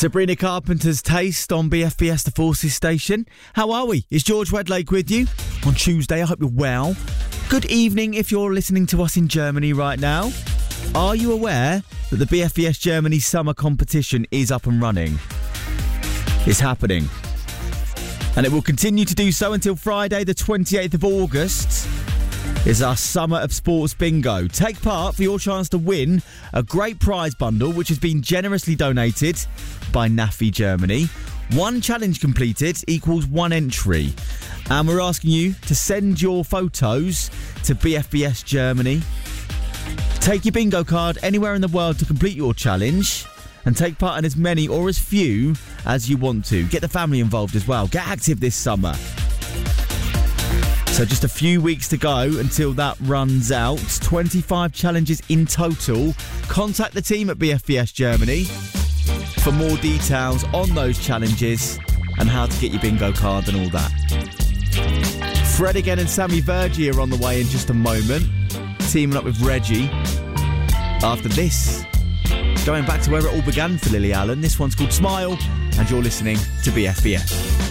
Sabrina Carpenter's Taste on BFBS, the Forces station. How are we? Is George Wedlake with you on Tuesday? I hope you're well. Good evening if you're listening to us in Germany right now. Are you aware that the BFBS Germany summer competition is up and running? It's happening. And it will continue to do so until Friday, the 28th of August. Is our Summer of Sports Bingo. Take part for your chance to win a great prize bundle which has been generously donated by NAFI Germany. One challenge completed equals one entry. And we're asking you to send your photos to BFBS Germany. Take your bingo card anywhere in the world to complete your challenge and take part in as many or as few as you want to. Get the family involved as well. Get active this summer. So just a few weeks to go until that runs out. 25 challenges in total. Contact the team at BFBS Germany for more details on those challenges and how to get your bingo card and all that. Fred again and Sammy Vergi are on the way in just a moment, teaming up with Reggie. After this, going back to where it all began for Lily Allen. This one's called Smile, and you're listening to BFBS.